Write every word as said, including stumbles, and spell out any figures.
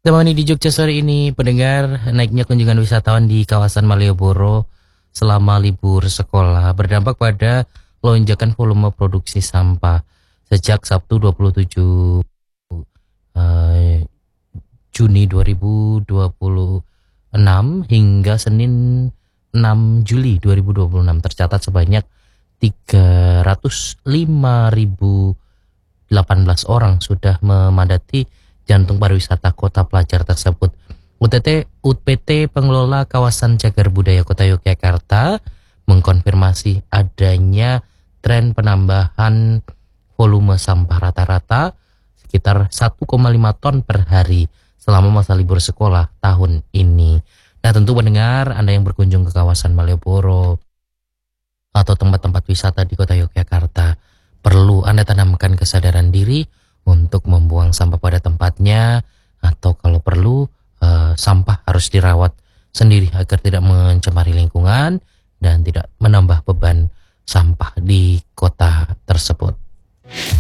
Temani di Jogja sore ini, pendengar, naiknya kunjungan wisatawan di kawasan Malioboro selama libur sekolah berdampak pada lonjakan volume produksi sampah. Sejak Sabtu dua puluh tujuh eh, Juni dua ribu dua puluh enam hingga Senin enam Juli dua ribu dua puluh enam tercatat sebanyak tiga ratus lima ribu delapan belas orang sudah memadati jantung pariwisata kota pelajar tersebut. U T T U P T pengelola kawasan cagar budaya Kota Yogyakarta mengkonfirmasi adanya tren penambahan volume sampah rata-rata sekitar satu koma lima ton per hari selama masa libur sekolah tahun ini. Nah, tentu pendengar, Anda yang berkunjung ke kawasan Malioboro atau tempat-tempat wisata di Kota Yogyakarta, perlu Anda tanamkan kesadaran diri untuk membuang sampah pada tempatnya, atau kalau perlu eh, sampah harus dirawat sendiri agar tidak mencemari lingkungan dan tidak menambah beban